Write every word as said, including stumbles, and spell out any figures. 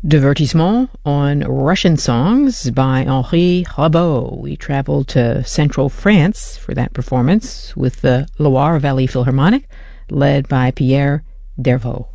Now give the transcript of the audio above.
Divertissement on Russian songs by Henri Rabault. We traveled to central France for that performance with the Loire Valley Philharmonic, led by Pierre Dervaux.